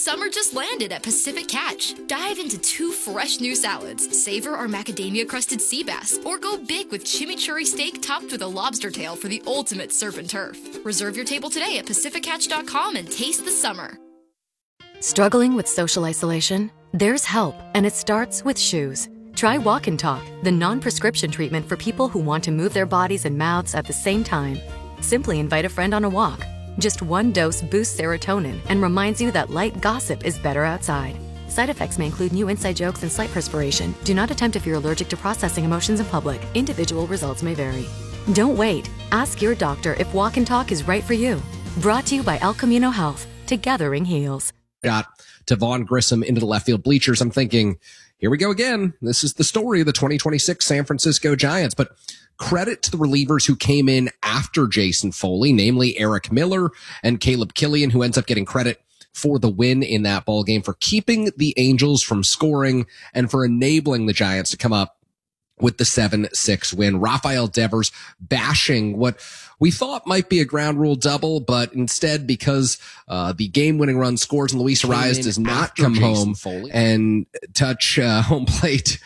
summer just landed at Pacific Catch. Dive into 2 fresh new salads, savor our macadamia-crusted sea bass, or go big with chimichurri steak topped with a lobster tail for the ultimate surf and turf. Reserve your table today at PacificCatch.com and taste the summer. Struggling with social isolation? There's help, and it starts with shoes. Try Walk and Talk, the non-prescription treatment for people who want to move their bodies and mouths at the same time. Simply invite a friend on a walk. Just 1 dose boosts serotonin and reminds you that light gossip is better outside. Side effects may include new inside jokes and slight perspiration. Do not attempt if you're allergic to processing emotions in public. Individual results may vary. Don't wait. Ask your doctor if Walk and Talk is right for you. Brought to you by El Camino Health. Together heals. Got to Vaughn Grissom into the left field bleachers. I'm thinking, here we go again. This is the story of the 2026 San Francisco Giants. But credit to the relievers who came in after Jason Foley, namely Eric Miller and Caleb Killian, who ends up getting credit for the win in that ball game, for keeping the Angels from scoring and for enabling the Giants to come up with the 7-6 win. Rafael Devers bashing what we thought might be a ground rule double, but instead, because the game-winning run scores and Luis Arias does not come home and touch home plate,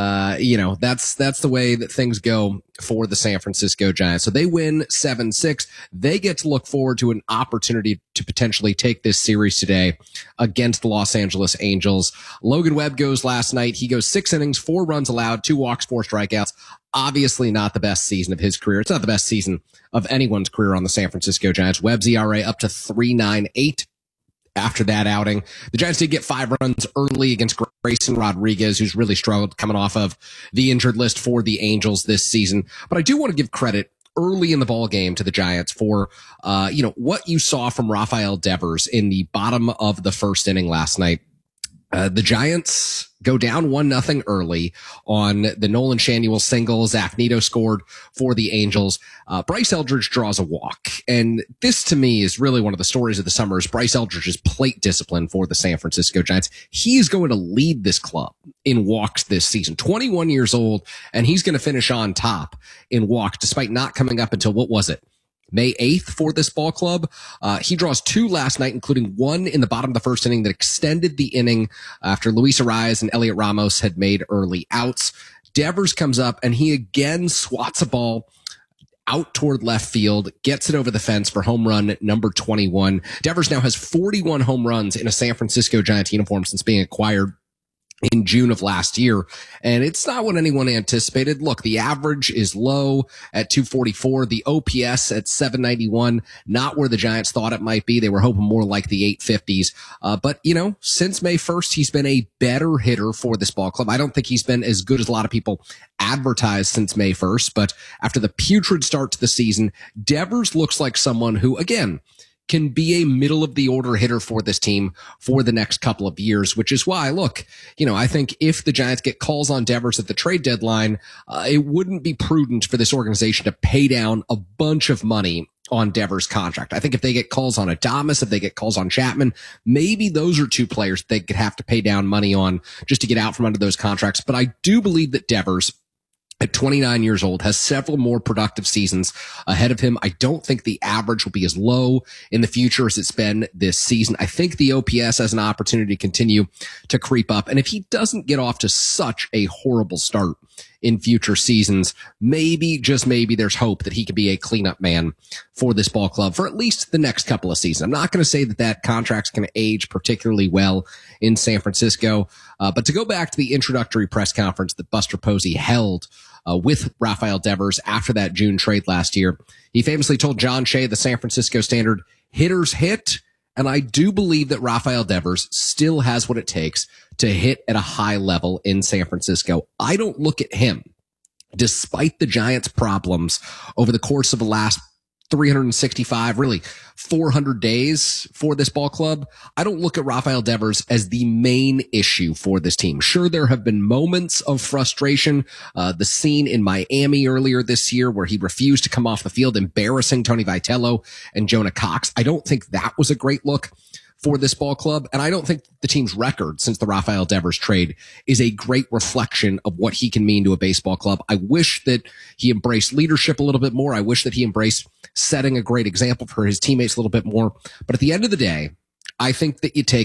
that's the way that things go for the San Francisco Giants. So they win 7-6. They get to look forward to an opportunity to potentially take this series today against the Los Angeles Angels. Logan Webb goes last night. He goes 6 innings, 4 runs allowed, 2 walks, 4 strikeouts. Obviously not the best season of his career. It's not the best season of anyone's career on the San Francisco Giants. Webb's ERA up to 3.98 after that outing. The Giants did get 5 runs early against Grayson Rodriguez, who's really struggled coming off of the injured list for the Angels this season. But I do want to give credit early in the ball game to the Giants for, what you saw from Rafael Devers in the bottom of the first inning last night. The Giants go down 1-0 early on the Nolan Schanuel single. Zach Neto scored for the Angels. Bryce Eldridge draws a walk. And this, to me, is really one of the stories of the summer, is Bryce Eldridge's plate discipline for the San Francisco Giants. He's going to lead this club in walks this season. 21 years old, and he's going to finish on top in walks, despite not coming up until, May 8th for this ball club. He draws 2 last night, including 1 in the bottom of the first inning that extended the inning after Luis Arias and Elliot Ramos had made early outs. Devers comes up and he again swats a ball out toward left field, gets it over the fence for home run number 21. Devers now has 41 home runs in a San Francisco Giants uniform since being acquired in June of last year. And it's not what anyone anticipated. Look, the average is low at 244. The OPS at 791, not where the Giants thought it might be. They were hoping more like the 850s. But since May 1st, he's been a better hitter for this ball club. I don't think he's been as good as a lot of people advertised since May 1st. But after the putrid start to the season, Devers looks like someone who, again, can be a middle of the order hitter for this team for the next couple of years, which is why, I think if the Giants get calls on Devers at the trade deadline, it wouldn't be prudent for this organization to pay down a bunch of money on Devers' contract. I think if they get calls on Adames, if they get calls on Chapman, maybe those are 2 players they could have to pay down money on just to get out from under those contracts. But I do believe that Devers, at 29 years old, has several more productive seasons ahead of him. I don't think the average will be as low in the future as it's been this season. I think the OPS has an opportunity to continue to creep up. And if he doesn't get off to such a horrible start in future seasons, maybe, just maybe, there's hope that he could be a cleanup man for this ball club for at least the next couple of seasons. I'm not going to say that contract's going to age particularly well in San Francisco. But to go back to the introductory press conference that Buster Posey held with Rafael Devers after that June trade last year, he famously told John Shea, the San Francisco Standard, hitters hit. And I do believe that Rafael Devers still has what it takes to hit at a high level in San Francisco. I don't look at him, despite the Giants' problems over the course of the last 365, really 400 days for this ball club. I don't look at Rafael Devers as the main issue for this team. Sure, there have been moments of frustration. The scene in Miami earlier this year where he refused to come off the field, embarrassing Tony Vitello and Jonah Cox. I don't think that was a great look for this ball club. And I don't think the team's record since the Rafael Devers trade is a great reflection of what he can mean to a baseball club. I wish that he embraced leadership a little bit more. I wish that he embraced setting a great example for his teammates a little bit more. But at the end of the day, I think that you take